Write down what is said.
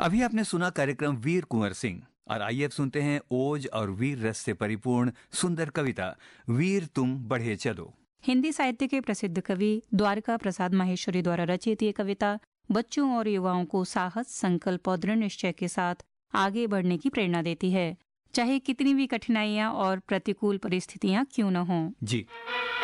अभी आपने सुना कार्यक्रम वीर कुंवर सिंह और आइए अब सुनते हैं ओज और वीर रस से परिपूर्ण सुंदर कविता वीर तुम बढ़े चलो। हिंदी साहित्य के प्रसिद्ध कवि द्वारका प्रसाद माहेश्वरी द्वारा रचित ये कविता बच्चों और युवाओं को साहस, संकल्प और दृढ़ निश्चय के साथ आगे बढ़ने की प्रेरणा देती है, चाहे कितनी भी कठिनाइयां और प्रतिकूल परिस्थितियां क्यों न हों। जी